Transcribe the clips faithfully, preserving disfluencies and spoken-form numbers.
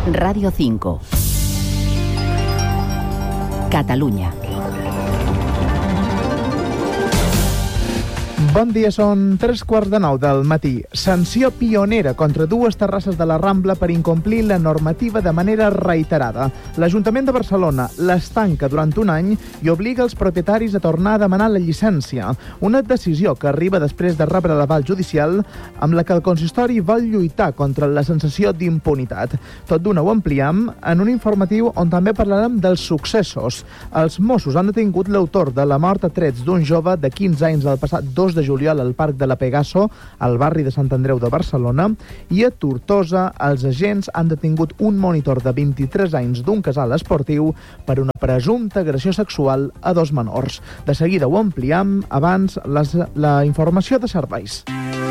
Radio cinco. Catalunya. Bon dia, són tres quarts de nou del matí. Sanció pionera contra dues terrasses de la Rambla per incomplir la normativa de manera reiterada. L'Ajuntament de Barcelona les tanca durant un any i obliga els propietaris a tornar a demanar la llicència. Una decisió que arriba després de rebre l'aval judicial amb la que el consistori vol lluitar contra la sensació d'impunitat. Tot d'una ho ampliem en un informatiu on també parlarem dels successos. Els Mossos han detingut l'autor de la mort a trets d'un jove de quinze anys el passat dos de juliol al Parc de la Pegaso, al barri de Sant Andreu de Barcelona, i a Tortosa els agents han detingut un monitor de vint-i-tres anys d'un casal esportiu per una presumpta agressió sexual a dos menors. De seguida ho ampliem, abans les, la informació de serveis.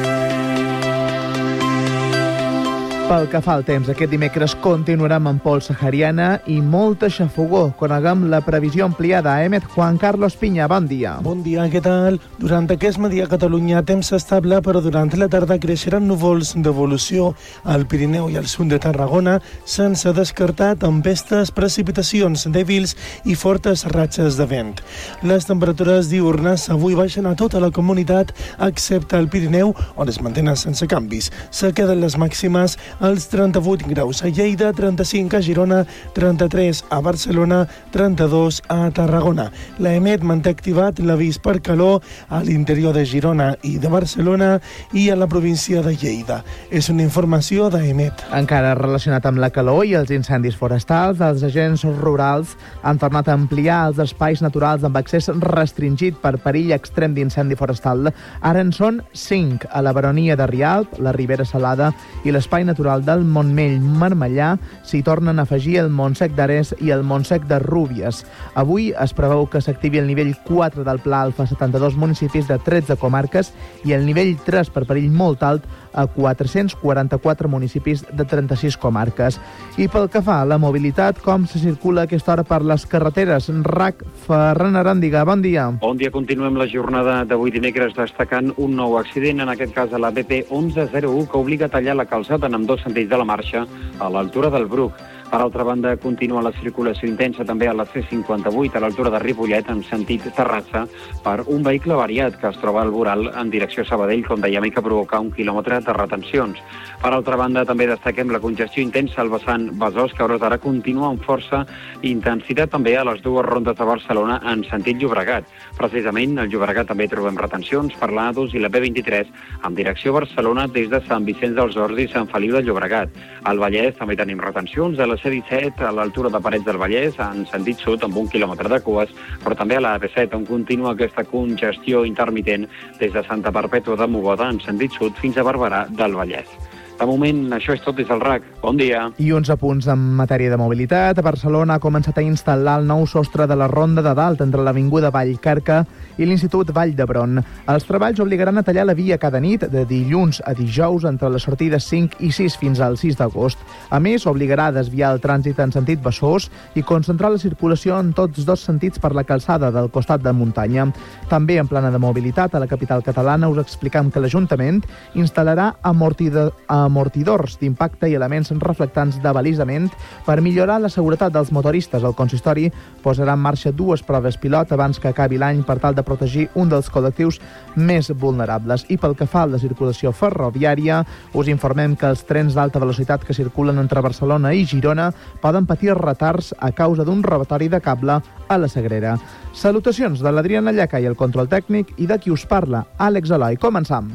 Pel que fa al temps, aquest dimecres continuarem amb pols sahariana i molta xafogó. Coneguem la previsió ampliada. Emet Juan Carlos Piña, bon dia. Bon dia, què tal? Durant aquest matí a Catalunya temps estable, però durant la tarda creixeran núvols d'evolució al Pirineu i al sud de Tarragona, sense descartar tempestes, precipitacions dèbils i fortes ratxes de vent. Les temperatures diurnes avui baixen a tota la comunitat, excepte al Pirineu, on es mantenen sense canvis. Se queden les màximes als trenta-vuit graus a Lleida, trenta-cinc a Girona, trenta-tres a Barcelona, trenta-dos a Tarragona. La EMET manté activat l'avís per calor a l'interior de Girona i de Barcelona i a la província de Lleida. És una informació d'EMET. Encara relacionat amb la calor i els incendis forestals, els agents rurals han tornat a ampliar els espais naturals amb accés restringit per perill extrem d'incendi forestal. Ara en són cinc, a la baronia de Rialp, la Ribera Salada i l'espai natural del Montmell-Marmellà. S'hi tornen a afegir el Montsec d'Ares i el Montsec de Rúbies. Avui es preveu que s'activi el nivell quatre del Pla Alfa a setanta-dos municipis de tretze comarques i el nivell tres per perill molt alt a quatre-cents quaranta-quatre municipis de trenta-sis comarques. I pel que fa a la mobilitat, com se circula a aquesta hora per les carreteres? RAC, Ferran Aràndiga, bon dia. Bon dia, continuem la jornada d'avui dimecres destacant un nou accident, en aquest cas a la B P onze zero u, que obliga a tallar la calçada en ambdós sentits de la marxa a l'altura del Bruc. Per altra banda, continua la circulació intensa també a la C cinquanta-vuit, a l'altura de Ripollet, en sentit Terrassa, per un vehicle variat que es troba al voral en direcció a Sabadell, com dèiem, i que provoca un quilòmetre de retencions. Per altra banda, també destaquem la congestió intensa al vessant Besòs, que a hores d'ara continua amb força intensitat també a les dues rondes de Barcelona en sentit Llobregat. Precisament, al Llobregat també trobem retencions per l'A dos i la B vint-i-tres en direcció a Barcelona des de Sant Vicenç dels Horts i Sant Feliu de Llobregat. Al Vallès també tenim retencions a la C disset a l'altura de Parets del Vallès en sentit sud amb un quilòmetre de cues, però també a la A P set on continua aquesta congestió intermitent des de Santa Perpètua de Mogoda en sentit sud fins a Barberà del Vallès. De moment, això és tot des del RAC. Bon dia. I uns apunts en matèria de mobilitat. A Barcelona ha començat a instal·lar el nou sostre de la Ronda de Dalt entre l'Avinguda Vallcarca i l'Institut Vall d'Hebron. Els treballs obligaran a tallar la via cada nit de dilluns a dijous entre les sortides cinc i sis fins al sis d'agost. A més, obligarà a desviar el trànsit en sentit Besòs i concentrar la circulació en tots dos sentits per la calçada del costat de muntanya. També en plana de mobilitat, a la capital catalana us explicam que l'Ajuntament instal·larà amortidor amortidors d'impacte i elements reflectants de balisament per millorar la seguretat dels motoristes. El consistori posarà en marxa dues proves pilot abans que acabi l'any per tal de protegir un dels col·lectius més vulnerables. I pel que fa a la circulació ferroviària, us informem que els trens d'alta velocitat que circulen entre Barcelona i Girona poden patir retards a causa d'un robatori de cable a la Sagrera. Salutacions de l'Adriana Llaca i el control tècnic i de qui us parla, Àlex Eloi. Començam.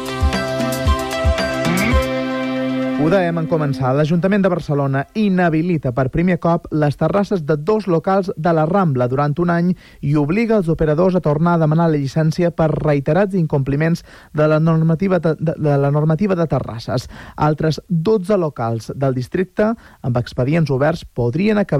Ho dèiem en començar. L'Ajuntament de Barcelona inhabilita per primer cop les terrasses de dos locals de la Rambla durant un any i obliga els operadors a tornar a demanar la llicència per reiterats incompliments de la normativa de, de, de la normativa de terrasses. Altres dotze locals del districte amb expedients oberts podrien acabar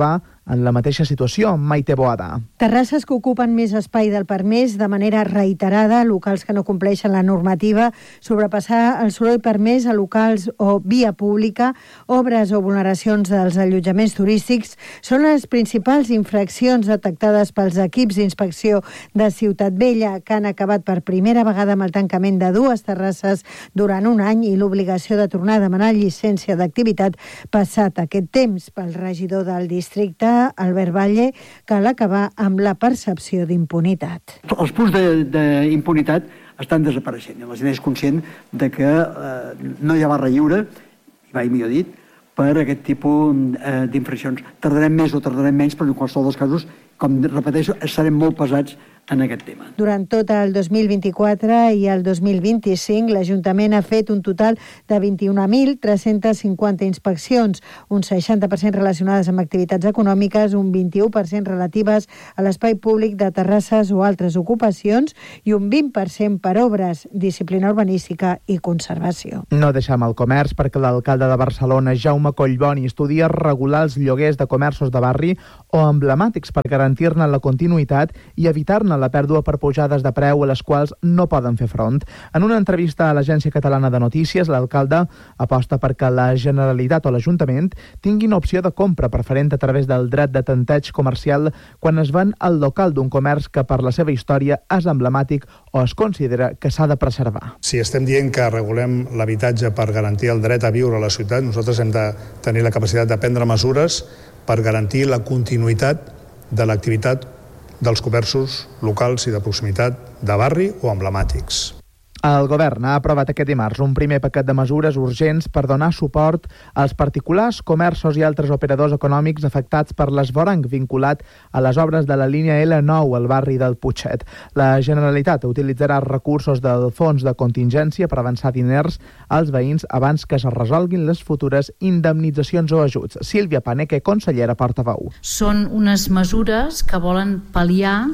en la mateixa situació. Maite Boada. Terrasses que ocupen més espai del permès de manera reiterada, locals que no compleixen la normativa, sobrepassar el soroll permès a locals o via pública, obres o vulneracions dels allotjaments turístics són les principals infraccions detectades pels equips d'inspecció de Ciutat Vella, que han acabat per primera vegada amb el tancament de dues terrasses durant un any i l'obligació de tornar a demanar llicència d'activitat passat aquest temps. Pel regidor del districte, Albert Valle, cal acabar amb la percepció d'impunitat. Els punts d'impunitat estan desapareixent. La gent és conscient de que eh, no hi ha barra lliure, i mai millor dit, per aquest tipus eh, d'infraccions. Tardarem més o tardarem menys, però en qualsevol dels casos, com repeteixo, serem molt pesats en aquest tema. Durant tot el dos mil vint-i-quatre i el dos mil vint-i-cinc, l'Ajuntament ha fet un total de vint-i-un mil tres-centes cinquanta inspeccions, un seixanta per cent relacionades amb activitats econòmiques, un vint-i-u per cent relatives a l'espai públic de terrasses o altres ocupacions i un vint per cent per obres, disciplina urbanística i conservació. No deixem el comerç perquè l'alcalde de Barcelona, Jaume Collboni, estudia regular els lloguers de comerços de barri o emblemàtics per garantir-ne la continuïtat i evitar-ne la pèrdua per pujades de preu a les quals no poden fer front. En una entrevista a l'Agència Catalana de Notícies, l'alcalde aposta perquè la Generalitat o l'Ajuntament tinguin opció de compra preferent a través del dret de tanteig comercial quan es ven al local d'un comerç que per la seva història és emblemàtic o es considera que s'ha de preservar. Si estem dient que regulem l'habitatge per garantir el dret a viure a la ciutat, nosaltres hem de tenir la capacitat de prendre mesures per garantir la continuïtat de l'activitat dels comerços locals i de proximitat de barri o emblemàtics. El govern ha aprovat aquest dimarts un primer paquet de mesures urgents per donar suport als particulars, comerços i altres operadors econòmics afectats per l'esvoranc vinculat a les obres de la línia L nou al barri del Putxet. La Generalitat utilitzarà recursos del fons de contingència per avançar diners als veïns abans que es resolguin les futures indemnitzacions o ajuts. Sílvia Paneque, consellera portaveu. Són unes mesures que volen pal·liar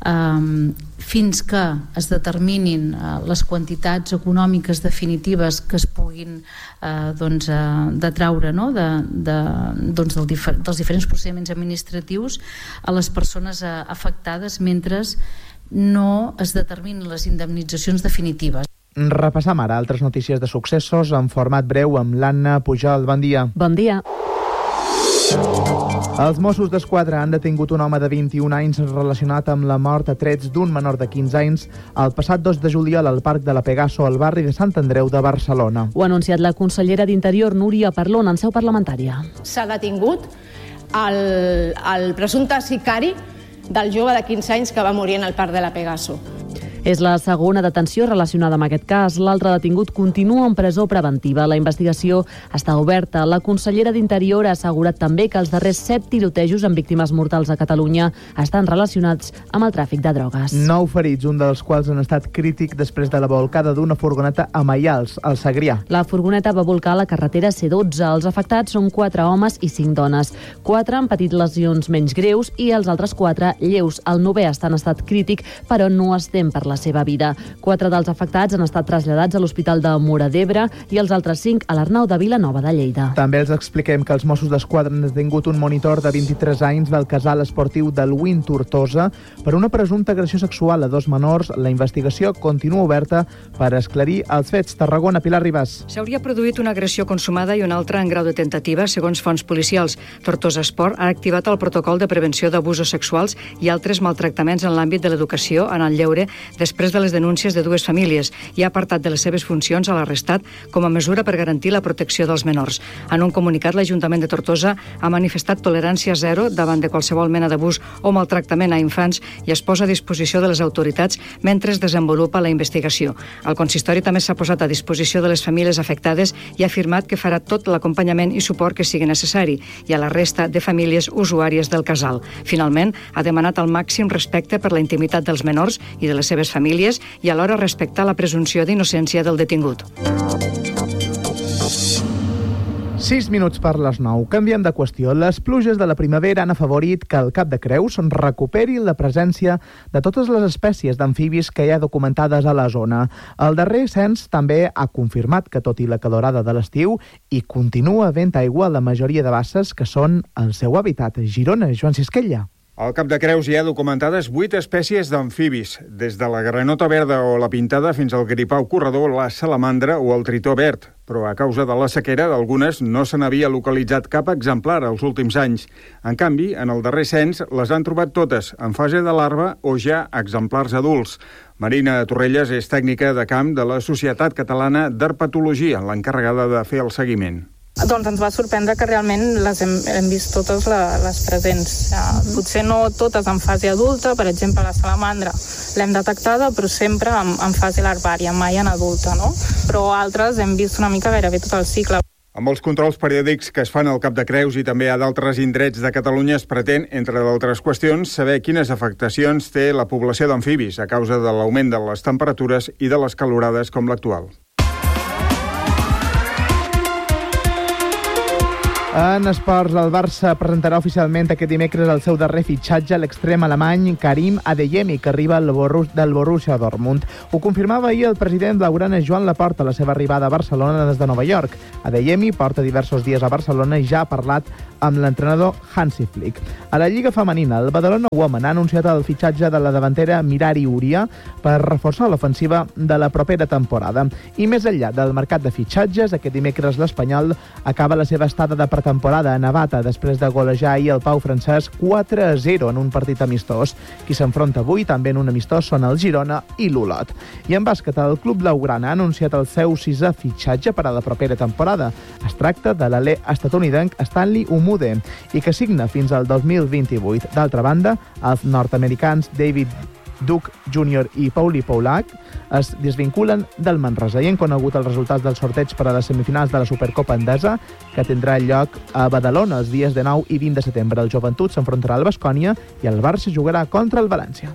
Um, fins que es determinin uh, les quantitats econòmiques definitives que es puguin uh, doncs, uh, detraure no? de, de, doncs del difer dels diferents procediments administratius a les persones uh, afectades mentre no es determinin les indemnitzacions definitives. Repassam ara altres notícies de successos en format breu amb l'Anna Pujol. Bon dia. Bon dia. Els Mossos d'Esquadra han detingut un home de vint-i-un anys relacionat amb la mort a trets d'un menor de quinze anys el passat dos de juliol al Parc de la Pegaso, al barri de Sant Andreu de Barcelona. Ho ha anunciat la consellera d'Interior, Núria Parlon, en seu parlamentària. S'ha detingut el, el presumpte sicari del jove de quinze anys que va morir en el Parc de la Pegaso. És la segona detenció relacionada amb aquest cas. L'altre detingut continua en presó preventiva. La investigació està oberta. La consellera d'Interior ha assegurat també que els darrers set tirotejos amb víctimes mortals a Catalunya estan relacionats amb el tràfic de drogues. Nou ferits, un dels quals han estat crític després de la volcada d'una furgoneta a Maials, al Segrià. La furgoneta va volcar a la carretera C dotze. Els afectats són quatre homes i cinc dones. Quatre han patit lesions menys greus i els altres quatre lleus. El novè està en estat crític, però no es tem per la seva vida. Quatre dels afectats han estat traslladats a l'Hospital de Móra d'Ebre i els altres cinc a l'Arnau de Vilanova de Lleida. També els expliquem que els Mossos d'Esquadra han detingut un monitor de vint-i-tres anys del casal esportiu del Win Tortosa per una presumpta agressió sexual a dos menors. La investigació continua oberta per esclarir els fets. Tarragona, Pilar Ribas. S'hauria produït una agressió consumada i una altra en grau de tentativa, segons fonts policials. Tortosa Esport ha activat el protocol de prevenció d'abusos sexuals i altres maltractaments en l'àmbit de l'educació en el lleure després de les denúncies de dues famílies i ha apartat de les seves funcions a l'arrestat com a mesura per garantir la protecció dels menors. En un comunicat, l'Ajuntament de Tortosa ha manifestat tolerància zero davant de qualsevol mena d'abús o maltractament a infants i es posa a disposició de les autoritats mentre es desenvolupa la investigació. El consistori també s'ha posat a disposició de les famílies afectades i ha afirmat que farà tot l'acompanyament i suport que sigui necessari i a la resta de famílies usuàries del casal. Finalment, ha demanat el màxim respecte per la intimitat dels menors i de les seves famílies i alhora respectar la presumpció d'innocència del detingut. Sis minuts per les nou. Canviem de qüestió. Les pluges de la primavera han afavorit que el Cap de Creus recuperi la presència de totes les espècies d'amfibis que hi ha documentades a la zona. El darrer cens també ha confirmat que, tot i la calorada de l'estiu, hi continua havent aigua a la majoria de basses que són el seu hàbitat. Girona, Joan Sisquella. Al Cap de Creus hi ha documentades vuit espècies d'amfibis, des de la granota verda o la pintada fins al gripau corredor, la salamandra o el tritó verd. Però a causa de la sequera d'algunes no se n'havia localitzat cap exemplar els últims anys. En canvi, en el darrer cens les han trobat totes, en fase de larva o ja exemplars adults. Marina Torrelles és tècnica de camp de la Societat Catalana d'Herpetologia, l'encarregada de fer el seguiment. Doncs ens va sorprendre que realment les hem, hem vist totes la, les presents. Uh, potser no totes en fase adulta, per exemple la salamandra l'hem detectada, però sempre en, en fase larvària, mai en adulta, no? Però altres hem vist una mica gairebé tot el cicle. Amb els controls periòdics que es fan al Cap de Creus i també a d'altres indrets de Catalunya es pretén, entre d'altres qüestions, saber quines afectacions té la població d'amfibis a causa de l'augment de les temperatures i de les calorades com l'actual. En esports, el Barça presentarà oficialment aquest dimecres el seu darrer fitxatge, l'extrem alemany Karim Adeyemi, que arriba al Borus, del Borussia Dortmund. Ho confirmava ahir el president blaugrana Joan Laporta a la seva arribada a Barcelona des de Nova York. Adeyemi porta diversos dies a Barcelona i ja ha parlat amb l'entrenador Hansi Flick. A la Lliga Femenina, el Badalona Women ha anunciat el fitxatge de la davantera Mirari Uria per reforçar l'ofensiva de la propera temporada. I més enllà del mercat de fitxatges, aquest dimecres l'Espanyol acaba la seva estada de pretemporada a Navata després de golejar ahir el Pau francès quatre a zero en un partit amistós. Qui s'enfronta avui també en un amistós són el Girona i l'Olot. I en bàsquet, el club blaugrana ha anunciat el seu sisè fitxatge per a la propera temporada. Es tracta de l'alè estatunidenc Stanley Umude i que signa fins al dos mil vint-i-vuit. D'altra banda, els nord-americans David Duke júnior i Pauli Paulac es desvinculen del Manresa i han conegut els resultats del sorteig per a les semifinals de la Supercopa Endesa, que tindrà lloc a Badalona els dies de nou i vint de setembre. El Joventut s'enfrontarà al Baskonia i el Barça jugarà contra el València.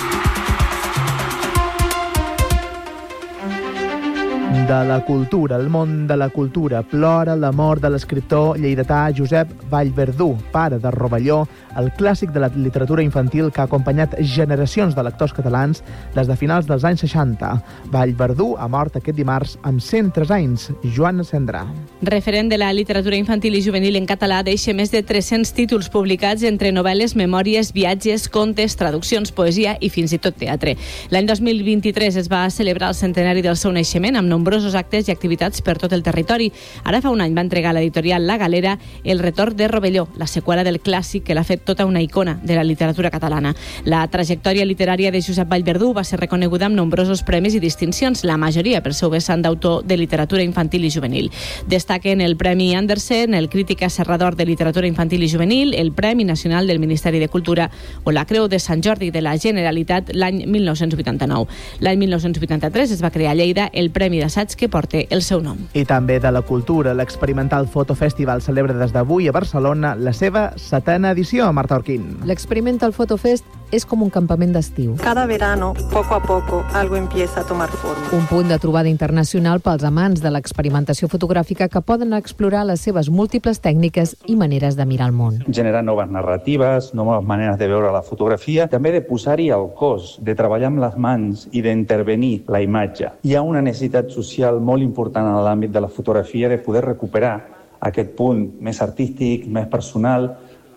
De la cultura, el món de la cultura, plora la mort de l'escriptor lleidatà Josep Vallverdú, pare de Rovelló, el clàssic de la literatura infantil que ha acompanyat generacions de lectors catalans des de finals dels anys seixanta. Vallverdú ha mort aquest dimarts amb cent tres anys. Joan Cendrà. Referent de la literatura infantil i juvenil en català, deixa més de tres-cents títols publicats entre novel·les, memòries, viatges, contes, traduccions, poesia i fins i tot teatre. L'any dos mil vint-i-tres es va celebrar el centenari del seu naixement amb nombrosos actes i activitats per tot el territori. Ara fa un any va entregar a l'editorial La Galera El retorn de Rovelló, la seqüela del clàssic que l'ha fet tota una icona de la literatura catalana. La trajectòria literària de Josep Vallverdú va ser reconeguda amb nombrosos premis i distincions, la majoria per seu vessant d'autor de literatura infantil i juvenil. Destaquen el Premi Andersen, el Crítica Serrador de Literatura Infantil i Juvenil, el Premi Nacional del Ministeri de Cultura o la Creu de Sant Jordi de la Generalitat l'any mil nou-cents vuitanta-nou. L'any mil nou-cents vuitanta-tres es va crear a Lleida el Premi d'Assaig que porta el seu nom. I també de la cultura, l'Experimental Photo Festival celebra des d'avui a Barcelona la seva setena edició. Marta Orquín. L'Experimental Photo Fest es como un campamento d'estiu. Cada verano, poco a poco, algo empieza a tomar forma. Un punt de trobada internacional pels amants de l'experimentació fotogràfica que poden explorar les seves múltiples tècniques i maneres de mirar el món. Generar noves narratives, noves maneres de veure la fotografia, també de posar-hi el cos, de treballar amb les mans i d'intervenir la imatge. Hi ha una necessitat social molt important en l'àmbit de la fotografia de poder recuperar aquest punt més artístic, més personal,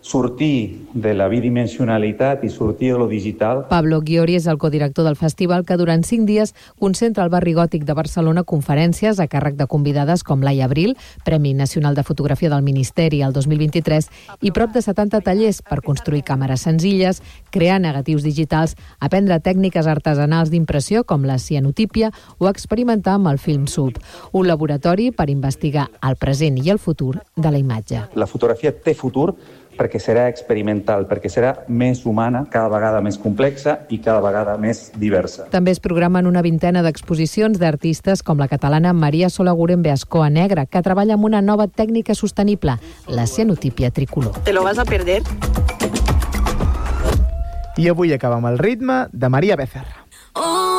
sortir de la bidimensionalitat i sortir de lo digital. Pablo Ghiori és el codirector del festival que durant cinc dies concentra al barri gòtic de Barcelona conferències a càrrec de convidades com Laia Abril, Premi Nacional de Fotografia del Ministeri el dos mil vint-i-tres, i prop de setanta tallers per construir càmeres senzilles, crear negatius digitals, aprendre tècniques artesanals d'impressió com la cianotípia o experimentar amb el film sub. Un laboratori per investigar el present i el futur de la imatge. La fotografia té futur perquè serà experimental, perquè serà més humana, cada vegada més complexa i cada vegada més diversa. També es programen una vintena d'exposicions d'artistes com la catalana Maria Solaguren Beascoa Negra, que treballa amb una nova tècnica sostenible, la cianotípia tricolor. Te lo vas a perder. I avui acabem el ritme de Maria Becerra.